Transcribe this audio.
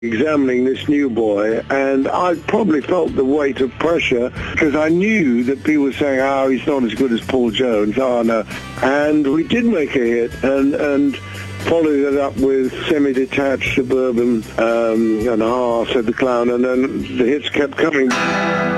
examining this new boy, and I probably felt the weight of pressure because I knew that people were saying, oh, he's not as good as Paul Jones, oh no. And we did make a hit, and followed it up with Semi-Detached, Suburban, and Ah, Said the Clown, and then the hits kept coming.